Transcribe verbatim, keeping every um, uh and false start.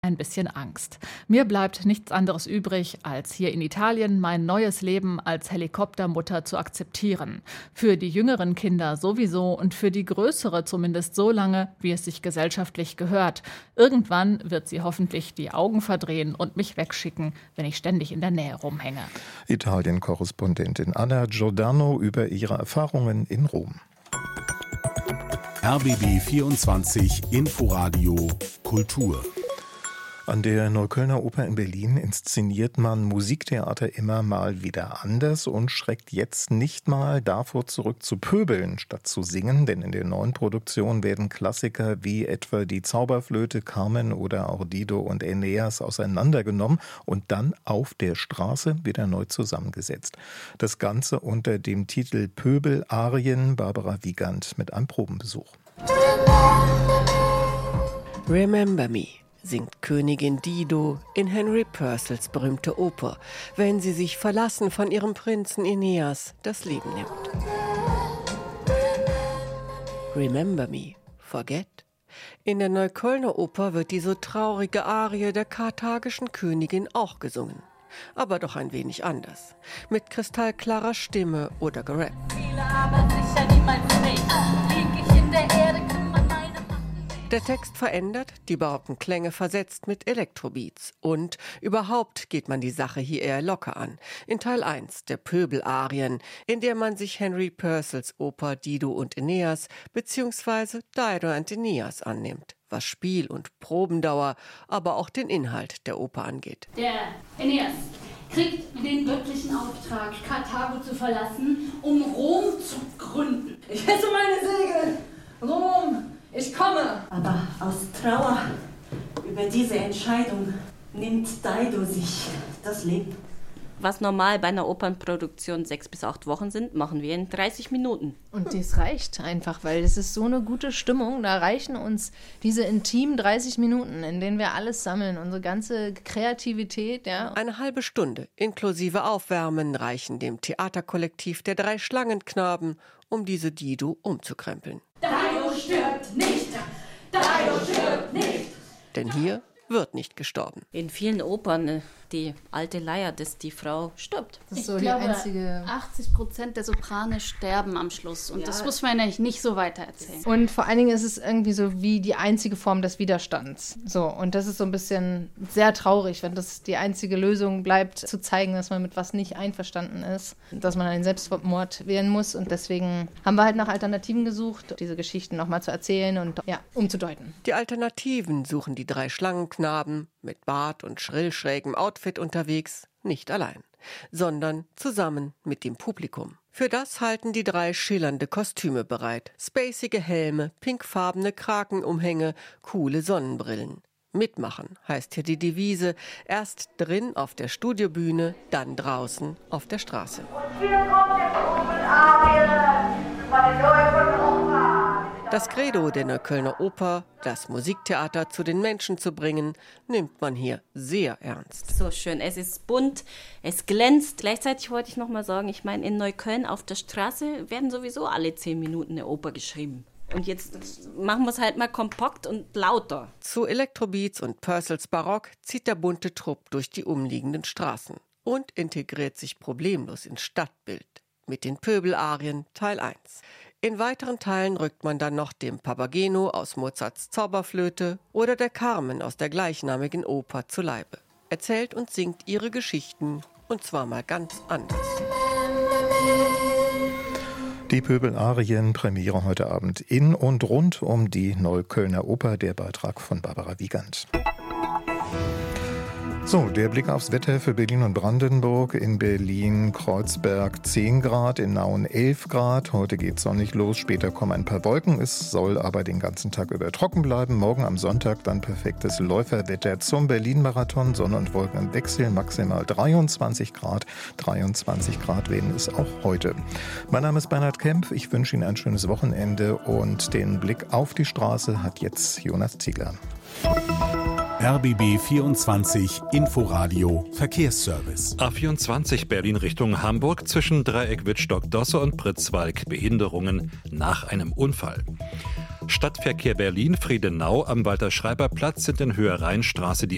ein bisschen Angst. Mir bleibt nichts anderes übrig, als hier in Italien mein neues Leben als Helikoptermutter zu akzeptieren. Für die jüngeren Kinder sowieso und für die größere zumindest so lange, wie es sich gesellschaftlich gehört. Irgendwann wird sie hoffentlich die Augen verdrehen und mich wegschicken, wenn ich ständig in der Nähe rumhänge. Italien-Korrespondentin Anna Giordano über ihre Erfahrungen in Rom. R B B vierundzwanzig Inforadio Kultur. An der Neuköllner Oper in Berlin inszeniert man Musiktheater immer mal wieder anders und schreckt jetzt nicht mal davor zurück zu pöbeln, statt zu singen, denn in der neuen Produktion werden Klassiker wie etwa die Zauberflöte, Carmen oder auch Dido und Aeneas auseinandergenommen und dann auf der Straße wieder neu zusammengesetzt. Das Ganze unter dem Titel Pöbel-Arien. Barbara Wiegand mit einem Probenbesuch. Remember Me singt Königin Dido in Henry Purcells berühmte Oper, wenn sie sich verlassen von ihrem Prinzen Aeneas das Leben nimmt. Remember Me, forget? In der Neuköllner Oper wird die so traurige Arie der karthagischen Königin auch gesungen. Aber doch ein wenig anders. Mit kristallklarer Stimme oder gerappt. Der Text verändert, die barocken Klänge versetzt mit Elektrobeats. Und überhaupt geht man die Sache hier eher locker an. In Teil eins der Pöbel-Arien, in der man sich Henry Purcells Oper Dido und Aeneas bzw. Dido und Aeneas annimmt, was Spiel- und Probendauer, aber auch den Inhalt der Oper angeht. Der Aeneas kriegt den göttlichen Auftrag, Karthago zu verlassen, um Rom zu gründen. Ich hesse meine Segel! Rom! Ich komme! Aber aus Trauer über diese Entscheidung nimmt Dido sich das Leben. Was normal bei einer Opernproduktion sechs bis acht Wochen sind, machen wir in dreißig Minuten. Und das reicht einfach, weil es ist so eine gute Stimmung. Da reichen uns diese intimen dreißig Minuten, in denen wir alles sammeln, unsere ganze Kreativität. Ja. Eine halbe Stunde inklusive Aufwärmen reichen dem Theaterkollektiv der drei Schlangenknaben, um diese Dido umzukrempeln. Dido stirbt nicht! Dido stirbt nicht! Denn hier wird nicht gestorben. In vielen Opern, die alte Leier, dass die Frau stirbt. Das ist ich so glaube, die einzige. achtzig Prozent der Soprane sterben am Schluss. Und ja, das muss man eigentlich nicht so weiter erzählen. Und vor allen Dingen ist es irgendwie so wie die einzige Form des Widerstands. So, und das ist so ein bisschen sehr traurig, wenn das die einzige Lösung bleibt, zu zeigen, dass man mit was nicht einverstanden ist, dass man einen Selbstmord wählen muss. Und deswegen haben wir halt nach Alternativen gesucht, diese Geschichten nochmal zu erzählen und ja, umzudeuten. Die Alternativen suchen die drei Schlangenknaben mit Bart und schrill schrägem Outfit unterwegs, nicht allein, sondern zusammen mit dem Publikum. Für das halten die drei schillernde Kostüme bereit. Spacige Helme, pinkfarbene Krakenumhänge, coole Sonnenbrillen. Mitmachen heißt hier die Devise, erst drin auf der Studiobühne, dann draußen auf der Straße. Und hier kommt der Pöbel-Arie, meine neue Oper. Das Credo der Neuköllner Oper, das Musiktheater zu den Menschen zu bringen, nimmt man hier sehr ernst. So schön, es ist bunt, es glänzt. Gleichzeitig wollte ich noch mal sagen, ich meine, in Neukölln auf der Straße werden sowieso alle zehn Minuten eine Oper geschrieben. Und jetzt machen wir es halt mal kompakt und lauter. Zu Elektrobeats und Purcells Barock zieht der bunte Trupp durch die umliegenden Straßen und integriert sich problemlos ins Stadtbild mit den Pöbel-Arien Teil eins. In weiteren Teilen rückt man dann noch dem Papageno aus Mozarts Zauberflöte oder der Carmen aus der gleichnamigen Oper zu Leibe. Erzählt und singt ihre Geschichten, und zwar mal ganz anders. Die Pöbel-Arien, Premiere heute Abend in und rund um die Neuköllner Oper, der Beitrag von Barbara Wiegand. So, der Blick aufs Wetter für Berlin und Brandenburg. In Berlin, Kreuzberg zehn Grad, in Nauen elf Grad. Heute geht sonnig los, später kommen ein paar Wolken. Es soll aber den ganzen Tag über trocken bleiben. Morgen am Sonntag dann perfektes Läuferwetter zum Berlin-Marathon. Sonne und Wolken im Wechsel, maximal dreiundzwanzig Grad. dreiundzwanzig Grad werden es auch heute. Mein Name ist Bernhard Kempf. Ich wünsche Ihnen ein schönes Wochenende und den Blick auf die Straße hat jetzt Jonas Ziegler. R B B vierundzwanzig Inforadio Verkehrsservice. A vierundzwanzig Berlin Richtung Hamburg zwischen Dreieck Wittstock-Dosse und Pritzwalk. Behinderungen nach einem Unfall. Stadtverkehr Berlin, Friedenau am Walter-Schreiber-Platz sind in Höhe Rheinstraße die